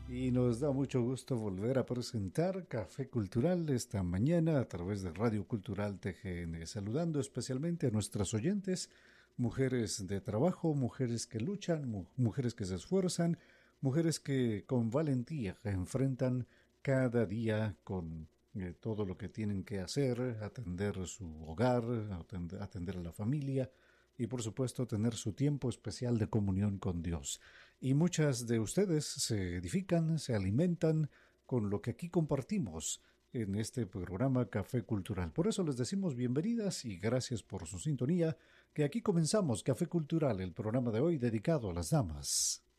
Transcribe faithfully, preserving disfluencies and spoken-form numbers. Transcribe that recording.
Y nos da mucho gusto volver a presentar Café Cultural esta mañana a través de Radio Cultural T G N, saludando especialmente a nuestras oyentes, mujeres de trabajo, mujeres que luchan, mu mujeres que se esfuerzan, mujeres que con valentía enfrentan cada día con eh, todo lo que tienen que hacer, atender su hogar, atender, atender a la familia y por supuesto tener su tiempo especial de comunión con Dios. Y muchas de ustedes se edifican, se alimentan con lo que aquí compartimos en este programa Café Cultural. Por eso les decimos bienvenidas y gracias por su sintonía, que aquí comenzamos Café Cultural, el programa de hoy dedicado a las damas.